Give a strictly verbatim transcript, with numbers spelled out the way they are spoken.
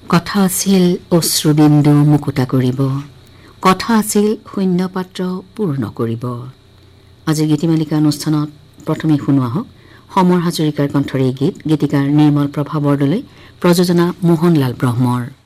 কথা আছিল অশ্ৰুবিন্দু মুকুতা কৰিব, কথা আছিল শূন্যপাত্ৰ পূৰ্ণ কৰিব। আজিৰ গীতিমালিকা অনুষ্ঠানত প্ৰথমে শুনোৱা হওক সমৰ হাজৰিকাৰ কণ্ঠৰে গীত, গীতিকাৰ নিৰ্মল প্ৰভা বৰদলৈ, প্ৰযোজনা মোহনলাল ব্ৰহ্মৰ।